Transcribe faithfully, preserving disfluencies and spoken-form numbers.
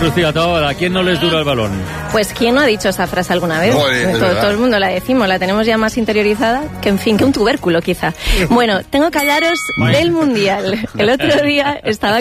Lucía Tobar, ¿a quién no les dura el balón? Pues ¿quién no ha dicho esta frase alguna vez? Joder, todo, todo el mundo la decimos, la tenemos ya más interiorizada que, en fin, que un tubérculo quizá. Bueno, tengo que hablaros del Mundial. El otro día estaba